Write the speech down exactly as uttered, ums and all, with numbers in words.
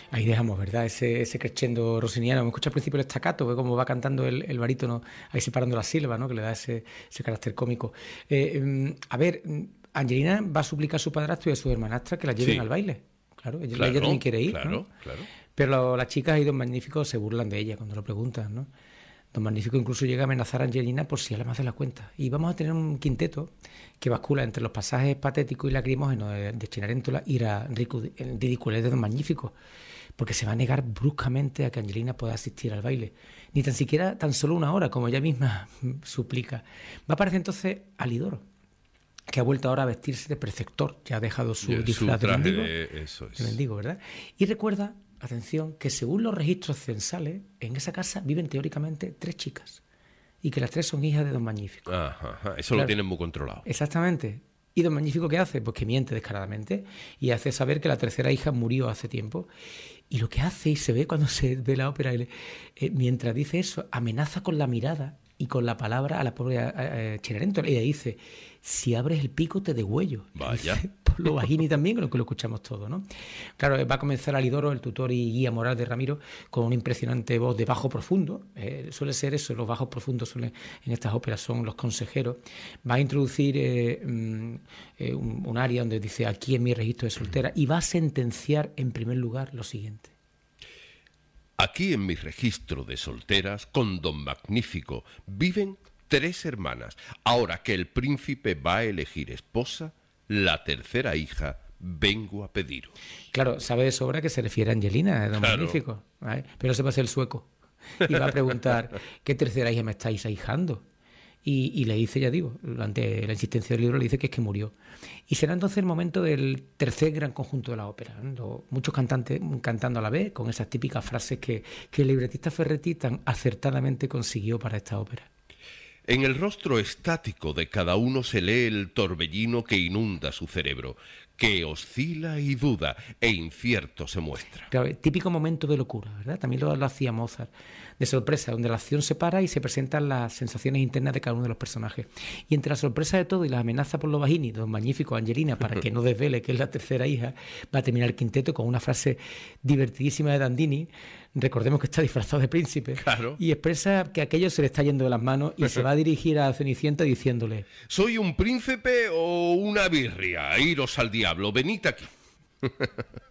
Ahí dejamos, ¿verdad? Ese, ese crescendo rossiniano. Me escucha al principio el staccato, ve cómo va cantando el, el barítono, ahí separando las sílabas, ¿no? Que le da ese, ese carácter cómico. Eh, mm, a ver, mm, Angelina va a suplicar a su padrastro y a su hermanastra que la lleven al Sí, baile. Claro, ella, ella también claro, quiere ir, ¿no? claro, claro. Pero lo- las chicas y Don Magnífico se burlan de ella cuando lo preguntan, ¿no? Don Magnífico incluso llega a amenazar a Angelina por si ella más de la cuenta. Y vamos a tener un quinteto que bascula entre los pasajes patéticos y lacrimógenos de, de Cenerentola y la ricu- el ridiculez de Don Magnífico, porque se va a negar bruscamente a que Angelina pueda asistir al baile, ni tan siquiera tan solo una hora, como ella misma suplica. Va a aparecer entonces Alidoro, que ha vuelto ahora a vestirse de preceptor, ya ha dejado su Su disfraz de traje mendigo, de... Eso de es. mendigo, ¿verdad? Y recuerda, atención, que según los registros censales, en esa casa viven teóricamente tres chicas, y que las tres son hijas de Don Magnífico. Ajá, ajá, eso Claro. lo tienen muy controlado. Exactamente. ¿Y Don Magnífico qué hace? Pues que miente descaradamente y hace saber que la tercera hija murió hace tiempo. Y lo que hace, y se ve cuando se ve la ópera, él, eh, mientras dice eso, amenaza con la mirada y con la palabra a la pobre eh, Cenerentola. Y le dice, si abres el pico te degüello. Vaya. Dice, por lo bajini también, con lo que lo escuchamos todo, ¿no? Claro, va a comenzar Alidoro, el tutor y guía moral de Ramiro, con una impresionante voz de bajo profundo. Eh, suele ser eso, los bajos profundos suelen, en estas óperas son los consejeros. Va a introducir eh, mm, eh, un, un área donde dice, aquí en mi registro de soltera, y va a sentenciar en primer lugar lo siguiente. Aquí en mi registro de solteras, con Don Magnífico, viven tres hermanas. Ahora que el príncipe va a elegir esposa, la tercera hija vengo a pediros. Claro, sabe de sobra que se refiere a Angelina, a Don Claro. Magnífico, ¿vale? Pero se va a hacer el sueco y va a preguntar, ¿qué tercera hija me estáis ahijando? Y, y le dice, ya digo, ante la insistencia del libro, le dice que es que murió. Y será entonces el momento del tercer gran conjunto de la ópera, ¿no? Los- muchos cantantes cantando a la vez, con esas típicas frases que, que el libretista Ferretti tan acertadamente consiguió para esta ópera. En el rostro estático de cada uno se lee el torbellino que inunda su cerebro, que oscila y duda e incierto se muestra. Claro, típico momento de locura, ¿verdad? También lo, lo hacía Mozart, de sorpresa, donde la acción se para y se presentan las sensaciones internas de cada uno de los personajes. Y entre la sorpresa de todo y la amenaza por los bajini, Don Magnífico, Angelina, para que no desvele que es la tercera hija, va a terminar el quinteto con una frase divertidísima de Dandini. Recordemos que está disfrazado de príncipe. Claro. Y expresa que aquello se le está yendo de las manos y se va a dirigir a Cenicienta diciéndole: ¿Soy un príncipe o una birria? Iros al diablo, venid aquí.